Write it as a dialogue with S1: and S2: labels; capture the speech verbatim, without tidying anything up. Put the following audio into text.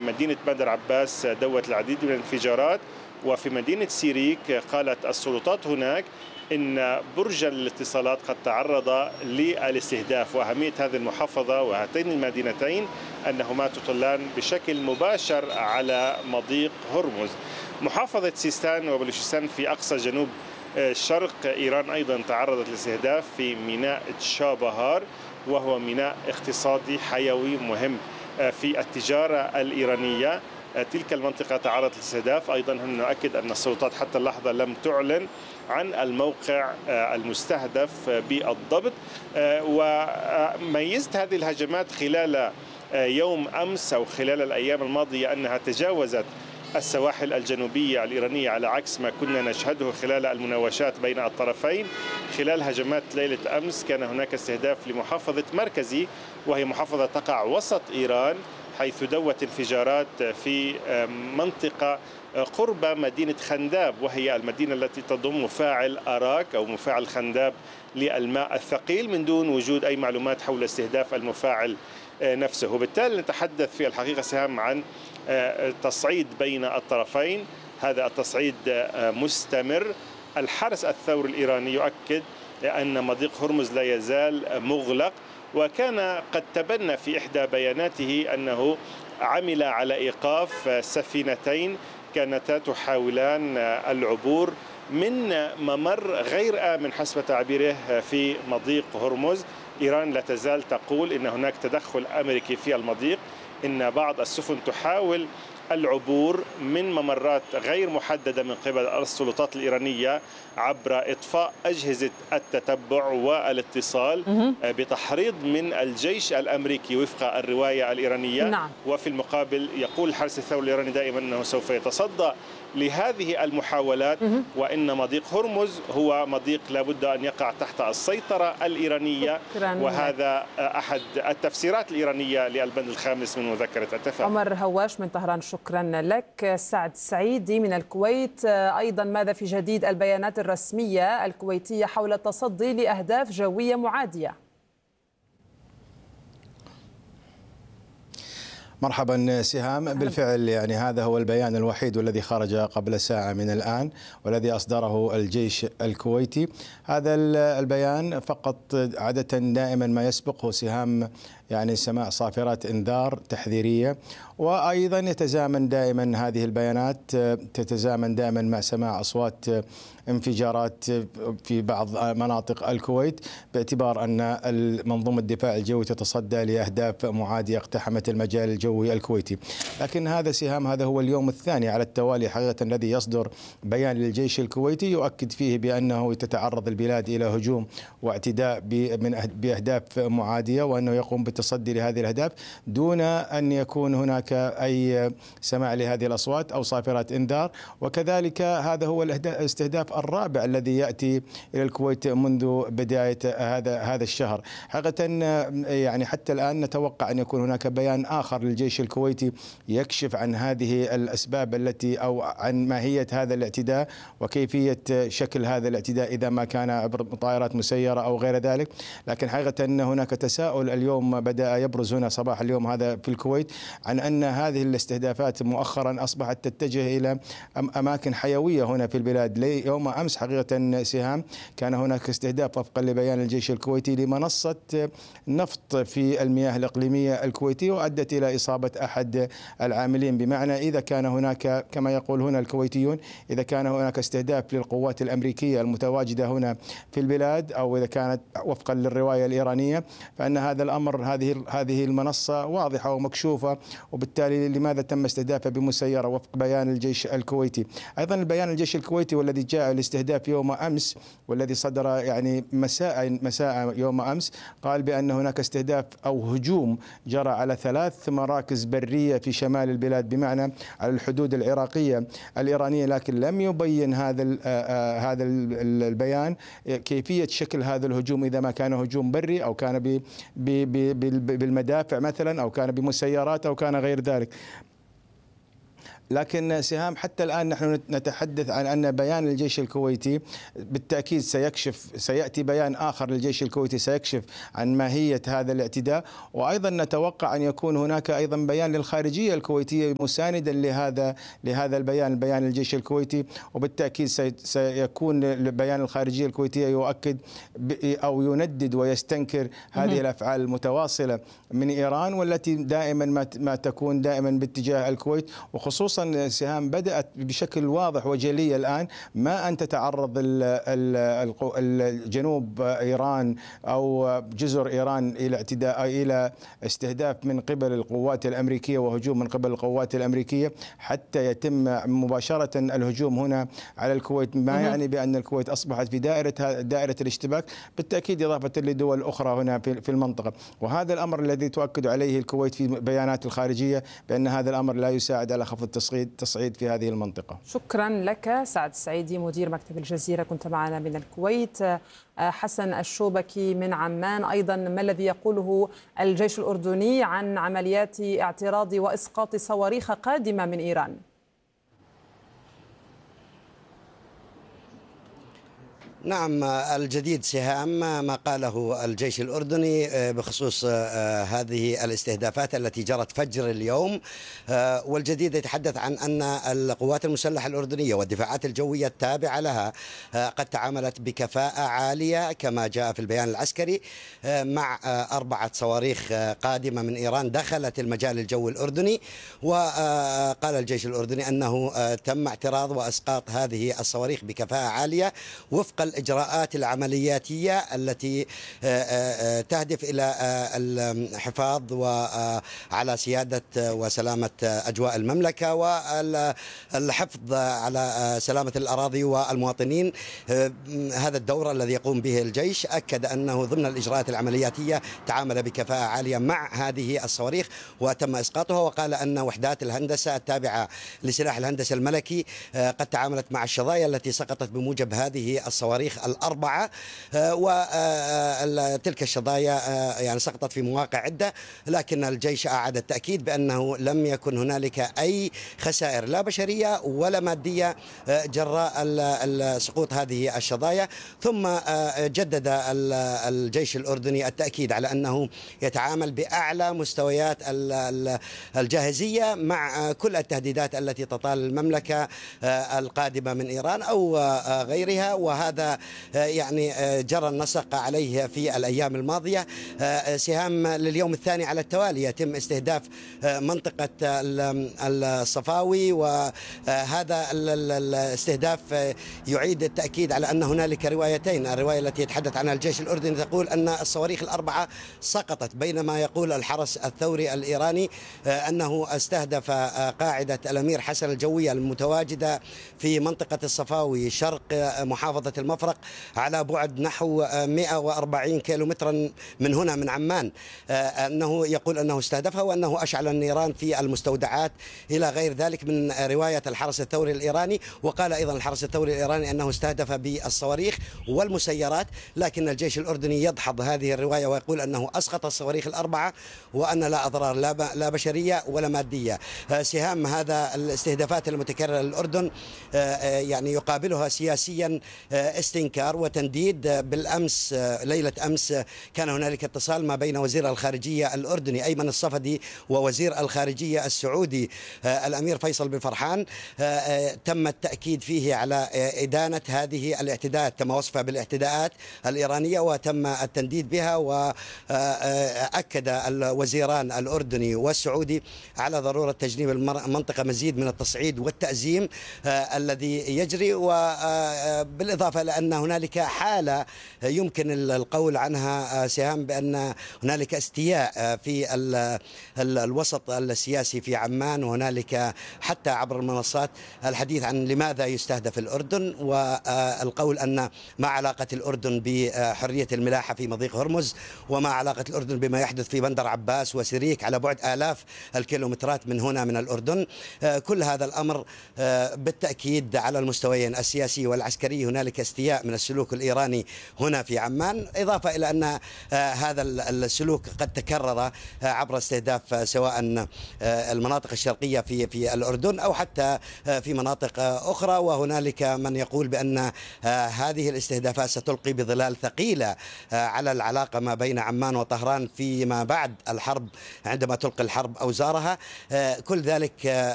S1: مدينة بندر عباس دوت العديد من الانفجارات. وفي مدينة سيريك قالت السلطات هناك إن برج الاتصالات قد تعرض للاستهداف. وأهمية هذه المحافظة وهاتين المدينتين أنهما تطلان بشكل مباشر على مضيق هرمز. محافظة سيستان وبلوشستان في أقصى جنوب شرق إيران أيضا تعرضت للاستهداف في ميناء تشابهار، وهو ميناء اقتصادي حيوي مهم في التجارة الإيرانية. تلك المنطقة تعرضت للاستهداف. أيضا نؤكد أن السلطات حتى اللحظة لم تعلن عن الموقع المستهدف بالضبط. وميزت هذه الهجمات خلال يوم أمس أو خلال الأيام الماضية أنها تجاوزت السواحل الجنوبية الإيرانية على عكس ما كنا نشهده خلال المناوشات بين الطرفين. خلال هجمات ليلة أمس كان هناك استهداف لمحافظة مركزي، وهي محافظة تقع وسط إيران، حيث دوت انفجارات في منطقة قرب مدينة خنداب، وهي المدينة التي تضم مفاعل أراك أو مفاعل خنداب للماء الثقيل، من دون وجود أي معلومات حول استهداف المفاعل نفسه. وبالتالي نتحدث في الحقيقة سهام عن تصعيد بين الطرفين. هذا التصعيد مستمر. الحرس الثوري الإيراني يؤكد أن مضيق هرمز لا يزال مغلق، وكان قد تبنى في إحدى بياناته أنه عمل على إيقاف سفينتين كانتا تحاولان العبور من ممر غير آمن حسب تعبيره في مضيق هرمز. إيران لا تزال تقول إن هناك تدخل أمريكي في المضيق، إن بعض السفن تحاول العبور من ممرات غير محددة من قبل السلطات الإيرانية عبر إطفاء أجهزة التتبع والاتصال بتحريض من الجيش الأمريكي وفق الرواية الإيرانية.
S2: نعم.
S1: وفي المقابل يقول الحرس الثوري الإيراني دائما أنه سوف يتصدى لهذه المحاولات، وإن مضيق هرمز هو مضيق لابد أن يقع تحت السيطرة الإيرانية. وهذا أحد التفسيرات الإيرانية للبند الخامس من مذكرة التفاهم.
S2: عمر هواش من طهران، شكرا لك. سعد سعيدي من الكويت، أيضا ماذا في جديد البيانات الرسمية الكويتية حول التصدي لأهداف جوية معادية؟
S3: مرحبا سهام. بالفعل يعني هذا هو البيان الوحيد والذي خرج قبل ساعة من الآن والذي أصدره الجيش الكويتي. هذا البيان فقط عادة دائما ما يسبقه سهام يعني سماع صافرات انذار تحذيرية، وأيضا يتزامن دائما هذه البيانات تتزامن دائما مع سماع أصوات انفجارات في بعض مناطق الكويت، باعتبار أن منظومة الدفاع الجوي تتصدى لأهداف معادية اقتحمت المجال الجوي الكويتي. لكن هذا سهام هذا هو اليوم الثاني على التوالي حقيقة الذي يصدر بيان للجيش الكويتي يؤكد فيه بأنه تتعرض البلاد إلى هجوم واعتداء بأهداف معادية، وأنه يقوم بالتصدي لهذه الأهداف دون أن يكون هناك أي سماع لهذه الأصوات أو صافرات إنذار. وكذلك هذا هو الاستهداف الرابع الذي يأتي إلى الكويت منذ بداية هذا هذا الشهر. حقيقة يعني حتى الآن نتوقع أن يكون هناك بيان آخر للجيش الكويتي يكشف عن هذه الأسباب التي أو عن ماهية هذا الاعتداء وكيفية شكل هذا الاعتداء إذا ما كان عبر طائرات مسيرة أو غير ذلك. لكن حقيقة أن هناك تساؤل اليوم بدأ يبرز هنا صباح اليوم هذا في الكويت عن أن هذه الاستهدافات مؤخرا أصبحت تتجه إلى أماكن حيوية هنا في البلاد. يوم أمس حقيقة سهام كان هناك استهداف وفقا لبيان الجيش الكويتي لمنصة نفط في المياه الإقليمية الكويتية، وأدت إلى إصابة أحد العاملين. بمعنى إذا كان هناك كما يقول هنا الكويتيون إذا كان هناك استهداف للقوات الأمريكية المتواجدة هنا في البلاد، أو إذا كانت وفقا للرواية الإيرانية، فإن هذا الأمر هذه هذه المنصة واضحة ومكشوفة، وبالتالي لماذا تم استهدافها بمسيرة وفق بيان الجيش الكويتي. أيضا البيان الجيش الكويتي والذي جاء الاستهداف يوم أمس والذي صدر يعني مساء مساء يوم أمس قال بأن هناك استهداف أو هجوم جرى على ثلاث مراكز برية في شمال البلاد، بمعنى على الحدود العراقية الإيرانية، لكن لم يبين هذا هذا البيان كيفية شكل هذا الهجوم، إذا ما كان هجوم بري أو كان بالمدافع مثلا أو كان بمسيرات أو كان غير ذلك. لكن سهام حتى الآن نحن نتحدث عن أن بيان الجيش الكويتي بالتأكيد سيكشف، سيأتي بيان آخر للجيش الكويتي سيكشف عن ماهية هذا الاعتداء، وأيضا نتوقع أن يكون هناك أيضا بيان للخارجية الكويتية مساندا لهذا لهذا البيان، بيان الجيش الكويتي، وبالتأكيد سيكون بيان الخارجية الكويتية يؤكد أو يندد ويستنكر هذه الأفعال المتواصلة من إيران، والتي دائما ما تكون دائما باتجاه الكويت، وخصوصا سهام بدأت بشكل واضح وجلي الآن ما أن تتعرض الجنوب إيران أو جزر إيران إلى اعتداء إلى استهداف من قبل القوات الأمريكية وهجوم من قبل القوات الأمريكية، حتى يتم مباشرة الهجوم هنا على الكويت، ما يعني بأن الكويت أصبحت في دائرة دائرة الاشتباك، بالتأكيد إضافة لدول أخرى هنا في المنطقة. وهذا الأمر الذي تؤكد عليه الكويت في بيانات الخارجية بأن هذا الأمر لا يساعد على خفض التصعيد في هذه المنطقة.
S2: شكرا لك سعد السعيدي مدير مكتب الجزيرة، كنت معنا من الكويت. حسن الشوبكي من عمان، أيضا ما الذي يقوله الجيش الأردني عن عمليات اعتراض وإسقاط صواريخ قادمة من إيران؟
S4: نعم، الجديد سهام ما قاله الجيش الأردني بخصوص هذه الاستهدافات التي جرت فجر اليوم، والجديد يتحدث عن أن القوات المسلحة الأردنية والدفاعات الجوية التابعة لها قد تعاملت بكفاءة عالية كما جاء في البيان العسكري مع أربعة صواريخ قادمة من إيران دخلت المجال الجوي الأردني. وقال الجيش الأردني أنه تم اعتراض وإسقاط هذه الصواريخ بكفاءة عالية وفق الإجراءات العملياتية التي تهدف إلى الحفاظ وعلى سيادة وسلامة أجواء المملكة والحفظ على سلامة الأراضي والمواطنين. هذا الدور الذي يقوم به الجيش أكد أنه ضمن الإجراءات العملياتية تعامل بكفاءة عالية مع هذه الصواريخ وتم إسقاطها. وقال أن وحدات الهندسة التابعة لسلاح الهندسة الملكي قد تعاملت مع الشظايا التي سقطت بموجب هذه الصواريخ الأربعة، وتلك الشظايا يعني سقطت في مواقع عدة، لكن الجيش أعاد التأكيد بأنه لم يكن هنالك أي خسائر لا بشرية ولا مادية جراء سقوط هذه الشظايا. ثم جدد الجيش الأردني التأكيد على أنه يتعامل بأعلى مستويات الجاهزية مع كل التهديدات التي تطال المملكة القادمة من إيران أو غيرها، وهذا يعني جرى النسق عليه في الأيام الماضية. سهام لليوم الثاني على التوالي يتم استهداف منطقة الصفاوي، وهذا الاستهداف يعيد التأكيد على أن هنالك روايتين. الرواية التي يتحدث عنها الجيش الأردني تقول أن الصواريخ الأربعة سقطت، بينما يقول الحرس الثوري الإيراني أنه استهدف قاعدة الأمير حسن الجوية المتواجدة في منطقة الصفاوي شرق محافظة المفرق على بعد نحو مئة وأربعين كيلومترا من هنا من عمان، أنه يقول أنه استهدفها وأنه أشعل النيران في المستودعات إلى غير ذلك من رواية الحرس الثوري الإيراني. وقال أيضا الحرس الثوري الإيراني أنه استهدف بالصواريخ والمسيرات، لكن الجيش الأردني يدحض هذه الرواية ويقول أنه أسقط الصواريخ الأربعة وأن لا أضرار لا بشرية ولا مادية. سهام هذا الاستهدافات المتكررة للأردن يعني يقابلها سياسيا استنكار وتنديد. بالأمس ليلة أمس كان هنالك اتصال ما بين وزير الخارجية الأردني أيمن الصفدي ووزير الخارجية السعودي الأمير فيصل بن فرحان، تم التأكيد فيه على إدانة هذه الاعتداءات، تم وصفها بالاعتداءات الإيرانية وتم التنديد بها. وأكد الوزيران الأردني والسعودي على ضرورة تجنيب المنطقة مزيد من التصعيد والتأزيم الذي يجري، وبالإضافة لأن هنالك حالة يمكن القول عنها سهام بأن هنالك استياء في الوسط السياسي في عمان، وهنالك حتى عبر المنصات الحديث عن لماذا يستهدف الأردن، والقول أن ما علاقة الأردن بحرية الملاحة في مضيق هرمز، وما علاقة الأردن بما يحدث في بندر عباس وسريك على بعد آلاف الكيلومترات من هنا من الأردن. كل هذا الأمر بالتأكيد على المستويين السياسي والعسكري هنالك استياء استياء من السلوك الإيراني هنا في عمان، إضافة إلى أن هذا السلوك قد تكرر عبر استهداف سواء المناطق الشرقية في في الأردن أو حتى في مناطق أخرى. وهنالك من يقول بأن هذه الاستهدافات ستلقي بظلال ثقيلة على العلاقة ما بين عمان وطهران فيما بعد الحرب، عندما تلقي الحرب أوزارها. كل ذلك